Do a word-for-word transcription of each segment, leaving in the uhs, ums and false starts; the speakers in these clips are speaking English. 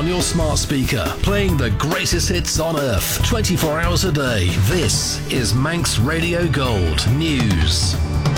your smart speaker, playing the greatest hits on earth, twenty-four hours a day. This is Manx Radio Gold News.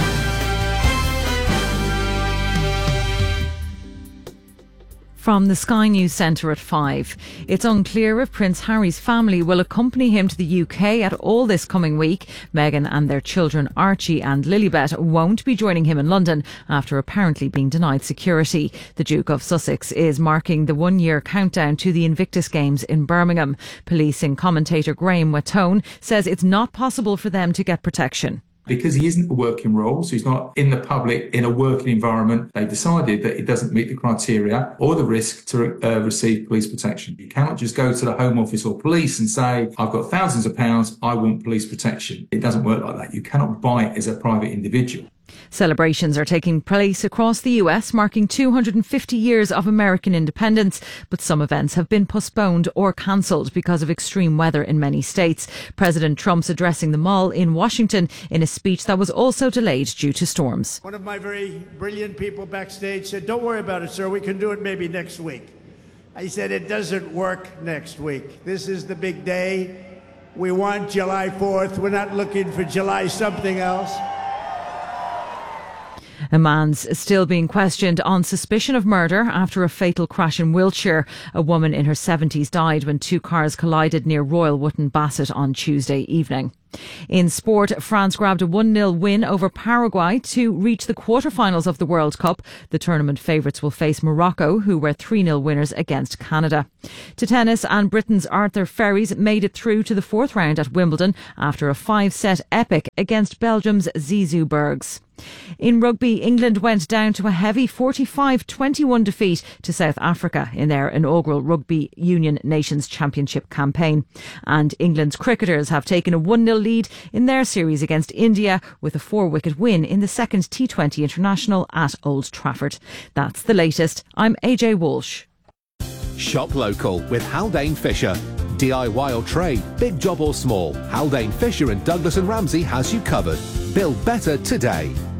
From the Sky News Centre at five. It's unclear if Prince Harry's family will accompany him to the U K at all this coming week. Meghan and their children Archie and Lilibet won't be joining him in London after apparently being denied security. The Duke of Sussex is marking the one-year countdown to the Invictus Games in Birmingham. Policing commentator Graham Wattone says it's not possible for them to get protection. Because he isn't a working role, so he's not in the public, in a working environment, they decided that it doesn't meet the criteria or the risk to uh, receive police protection. You cannot just go to the Home Office or police and say, I've got thousands of pounds, I want police protection. It doesn't work like that. You cannot buy it as a private individual. Celebrations are taking place across the U S, marking two hundred fifty years of American independence, but some events have been postponed or cancelled because of extreme weather in many states. President Trump's addressing the mall in Washington in a speech that was also delayed due to storms. One of my very brilliant people backstage said, "Don't worry about it, sir, we can do it maybe next week." I said, "It doesn't work next week. This is the big day. We want July fourth. We're not looking for July something else." A man's still being questioned on suspicion of murder after a fatal crash in Wiltshire. A woman in her seventies died when two cars collided near Royal Wootton Bassett on Tuesday evening. In sport, France grabbed a one nil win over Paraguay to reach the quarterfinals of the World Cup. The tournament favourites will face Morocco, who were three nil winners against Canada. To tennis, and Britain's Arthur Ferries made it through to the fourth round at Wimbledon after a five-set epic against Belgium's Zizou Bergs. In rugby, England went down to a heavy forty-five twenty-one defeat to South Africa in their inaugural Rugby Union Nations Championship campaign. And England's cricketers have taken a one nil lead in their series against India with a four-wicket win in the second T twenty International at Old Trafford. That's the latest. I'm A J Walsh. Shop local with Haldane Fisher. D I Y or trade, big job or small, Haldane Fisher and Douglas and Ramsey has you covered. Build better today.